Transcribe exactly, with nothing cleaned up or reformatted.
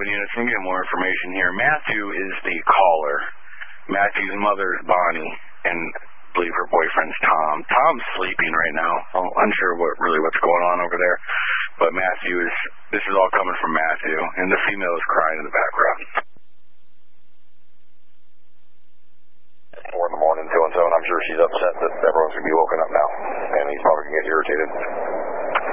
seven units. I'm getting more information here. Matthew is the caller. Matthew's mother is Bonnie, and I believe her boyfriend's Tom. Tom's sleeping right now. I'm unsure what really what's going on over there. But Matthew is, this is all coming from Matthew, and the female is crying in the background. Four in the morning, two and seven. I'm sure she's upset that everyone's going to be woken up now, and he's probably going to get irritated.